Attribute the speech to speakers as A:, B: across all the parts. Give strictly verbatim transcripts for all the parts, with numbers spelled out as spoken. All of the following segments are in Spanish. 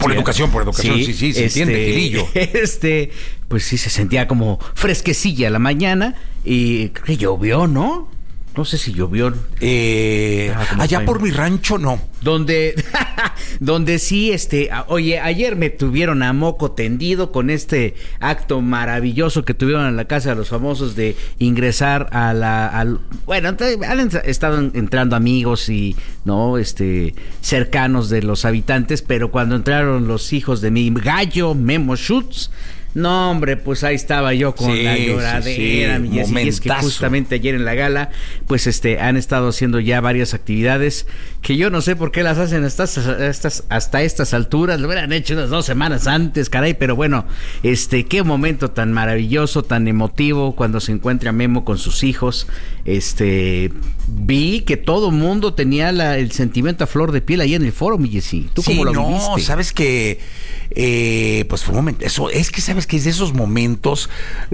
A: Por educación, por educación, sí, sí, sí se
B: este,
A: entiende, Gilillo.
B: Este, pues sí se sentía como fresquecilla la mañana y creo que llovió, ¿no? No sé si llovió.
A: Eh, ah, allá fue? Por mi rancho, no.
B: Donde, donde sí, este, oye, ayer me tuvieron a moco tendido con este acto maravilloso que tuvieron en la Casa de los Famosos de ingresar a la, al, bueno, han estado entrando amigos y, no, este, cercanos de los habitantes, pero cuando entraron los hijos de mi gallo, Memo Schutz, no, hombre, pues ahí estaba yo con sí, la lloradera, sí, sí. Y es que justamente ayer en la gala, pues este, han estado haciendo ya varias actividades que yo no sé por qué las hacen hasta estas, hasta estas alturas, lo hubieran hecho unas dos semanas antes, caray, pero bueno, este, qué momento tan maravilloso, tan emotivo cuando se encuentra Memo con sus hijos. Este, vi que todo mundo tenía la, el sentimiento a flor de piel ahí en el foro, mi Jessy. ¿Tú
A: sí,
B: cómo lo
A: no,
B: viviste?
A: No, sabes que eh, pues fue un momento, eso, es que sabes que es de esos momentos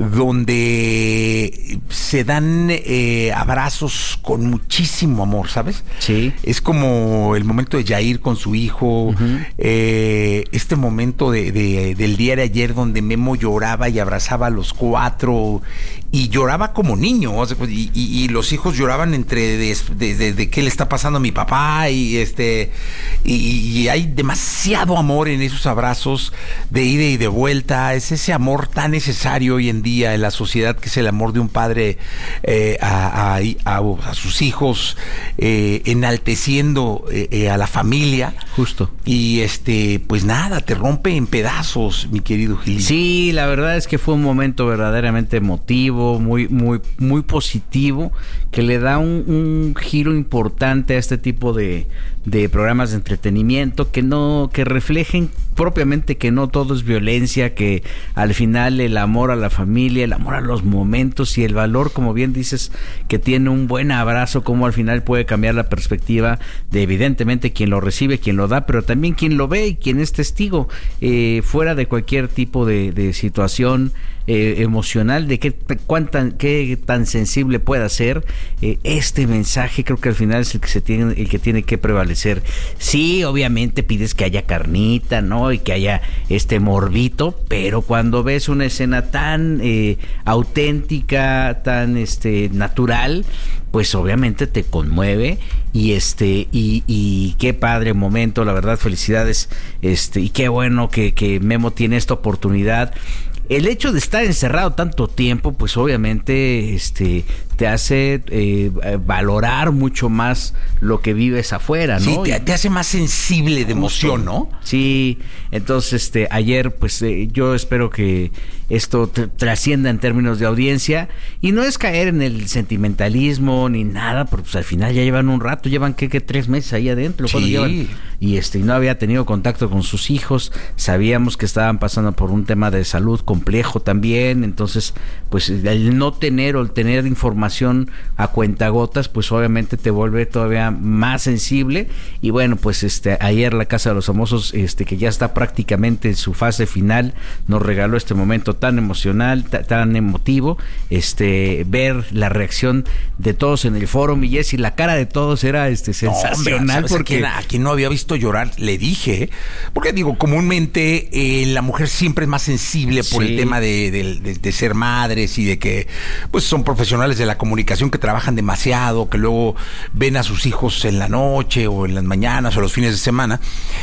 A: donde se dan eh, abrazos con muchísimo amor, ¿sabes?
B: Sí.
A: Es como el momento de Yair con su hijo, uh-huh. eh, este momento de, de, del día de ayer donde Memo lloraba y abrazaba a los cuatro y lloraba como niño, y, y, y los hijos lloraban entre de, de, de, de qué le está pasando a mi papá y este y, y hay demasiado amor en esos abrazos de ida y de vuelta. Es ese amor tan necesario hoy en día en la sociedad, que es el amor de un padre eh, a, a, a, a sus hijos, eh, enalteciendo eh, eh, a la familia.
B: Justo.
A: Y este, pues nada, te rompe en pedazos, mi querido Gil.
B: Sí, la verdad es que fue un momento verdaderamente emotivo, muy, muy, muy positivo, que le da un, un giro importante a este tipo de, de programas de entretenimiento, que no, que reflejen propiamente que no todo es violencia, que al final el amor a la familia, el amor a los momentos y el valor, como bien dices, que tiene un buen abrazo, como al final puede cambiar la perspectiva de evidentemente quien lo recibe, quien lo da, pero también quien lo ve y quien es testigo, eh, fuera de cualquier tipo de, de situación eh, emocional, de qué, cuánta, qué tan sensible pueda ser eh, este mensaje. Creo que al final es el que se tiene, el que tiene que prevalecer. Sí, obviamente pides que haya carnita, ¿no? Y que haya este morbito, pero cuando ves una escena tan eh, auténtica, tan este natural, pues obviamente te conmueve y este y, y qué padre momento, la verdad, felicidades, este y qué bueno que, que Memo tiene esta oportunidad. El hecho de estar encerrado tanto tiempo, pues obviamente este te hace eh, valorar mucho más lo que vives afuera, ¿no?
A: Sí, te, te hace más sensible de emoción, ¿no?
B: Sí, entonces este ayer pues eh, yo espero que esto tr- trascienda en términos de audiencia y no es caer en el sentimentalismo ni nada, porque pues al final ya llevan un rato, llevan que, que tres meses ahí adentro,
A: sí.
B: llevan, y este no había tenido contacto con sus hijos, sabíamos que estaban pasando por un tema de salud complejo también, entonces pues el no tener o el tener información a cuentagotas, pues obviamente te vuelve todavía más sensible. Y bueno, pues este ayer la Casa de los Famosos, este que ya está prácticamente en su fase final, nos regaló este momento tan emocional, t- tan emotivo, este ver la reacción de todos en el foro, mi Jessy, la cara de todos era este sensacional.
A: No, hombre, porque a quien no había visto llorar le dije, porque digo, comúnmente eh, la mujer siempre es más sensible por sí. el tema de, de, de, de ser madres y de que pues son profesionales de la comunicación que trabajan demasiado, que luego ven a sus hijos en la noche o en las mañanas o los fines de semana,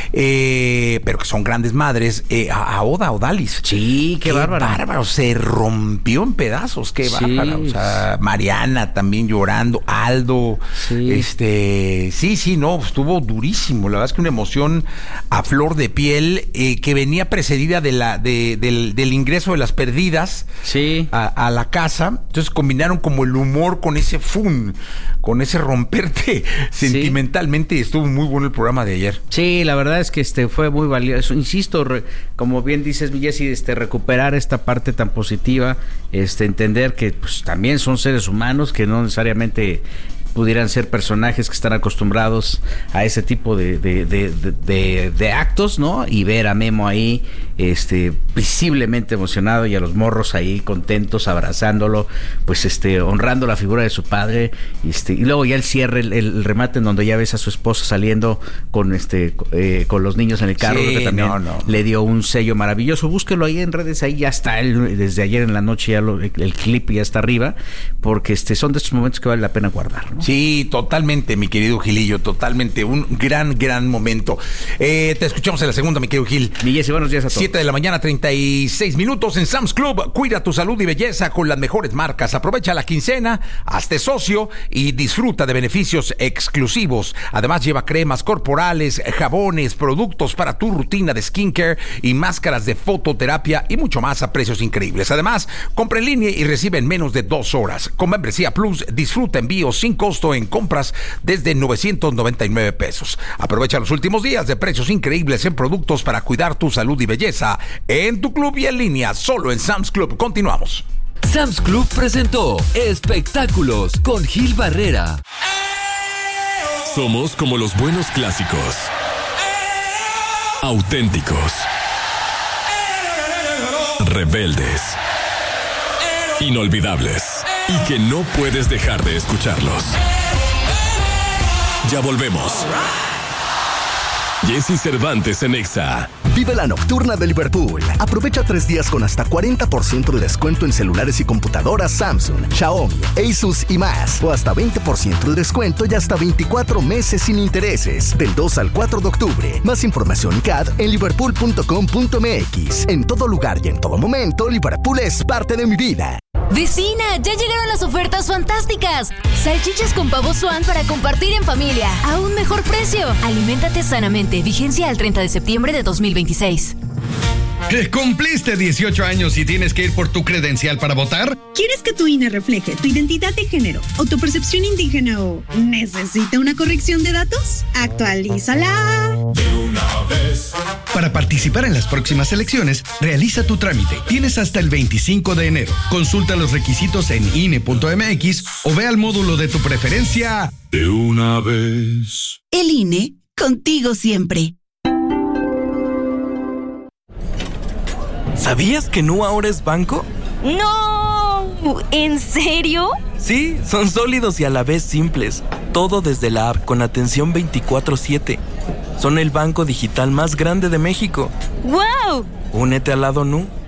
A: eh, pero que son grandes madres. eh, a, a Oda Odalis,
B: sí, qué, qué bárbaro.
A: bárbaro, se rompió en pedazos, qué sí. bárbaro, o sea, Mariana también llorando, Aldo, sí. este, sí, sí, no, estuvo durísimo, la verdad es que una emoción a flor de piel, eh, que venía precedida de la, de, del, del ingreso de las perdidas
B: sí.
A: a, a la casa, entonces combinaron como el humor con ese fun, con ese romperte sí. sentimentalmente. Estuvo muy bueno el programa de ayer.
B: Sí, la verdad es que este fue muy valioso. Insisto, re, como bien dices, Jessy, este recuperar esta parte tan positiva, este entender que pues también son seres humanos, que no necesariamente pudieran ser personajes que están acostumbrados a ese tipo de, de, de, de, de, de actos, ¿no? Y ver a Memo ahí este, visiblemente emocionado, y a los morros ahí contentos, abrazándolo, pues este, honrando la figura de su padre, este, y luego ya el cierre, el, el remate en donde ya ves a su esposa saliendo con este, eh, con los niños en el carro,
A: sí,
B: que también
A: no, no.
B: le dio un sello maravilloso. Búsquelo ahí en redes, ahí ya está, el, desde ayer en la noche ya lo, el clip ya está arriba, porque este, son de estos momentos que vale la pena guardar, ¿no?
A: Sí, totalmente, mi querido Gilillo, totalmente, un gran, gran momento. Eh, te escuchamos en la segunda, mi querido Gil.
B: Mi Jessy, buenos días a todos.
A: siete de la mañana, treinta y seis minutos en Sam's Club. Cuida tu salud y belleza con las mejores marcas. Aprovecha la quincena, hazte socio y disfruta de beneficios exclusivos. Además, lleva cremas corporales, jabones, productos para tu rutina de skincare y máscaras de fototerapia y mucho más a precios increíbles. Además, compra en línea y recibe en menos de dos horas. Con Membresía Plus, disfruta envíos sin costo en compras desde novecientos noventa y nueve pesos. Aprovecha los últimos días de precios increíbles en productos para cuidar tu salud y belleza en tu club y en línea, solo en Sam's Club. Continuamos.
C: Sam's Club presentó Espectáculos con Gil Barrera.
D: Somos como los buenos clásicos. Auténticos. Rebeldes. Inolvidables. Y que no puedes dejar de escucharlos. Ya volvemos. Jessy Cervantes en Exa.
E: Vive la nocturna de Liverpool. Aprovecha tres días con hasta cuarenta por ciento de descuento en celulares y computadoras Samsung, Xiaomi, Asus y más. O hasta veinte por ciento de descuento y hasta veinticuatro meses sin intereses. Del dos al cuatro de octubre. Más información C A D en liverpool punto com punto m x. En todo lugar y en todo momento, Liverpool es parte de mi vida.
F: ¡Vecina! ¡Ya llegaron las ofertas fantásticas! Salchichas con pavo Swan para compartir en familia. A un mejor precio. Aliméntate sanamente. Vigencia al treinta de septiembre de dos mil veintiséis.
G: ¿Cumpliste dieciocho años y tienes que ir por tu credencial para votar?
H: ¿Quieres que tu I N E refleje tu identidad de género o tu percepción indígena o necesita una corrección de datos? ¡Actualízala!
G: De una vez. Para participar en las próximas elecciones, realiza tu trámite. Tienes hasta el veinticinco de enero. Consulta los requisitos en I N E punto m x o ve al módulo de tu preferencia.
D: De una vez.
H: El I N E, contigo siempre.
I: ¿Sabías que Nu ahora es banco?
J: ¡No! ¿En serio?
I: Sí, son sólidos y a la vez simples. Todo desde la app con atención veinticuatro siete. Son el banco digital más grande de México.
J: ¡Wow!
I: Únete al lado Nu.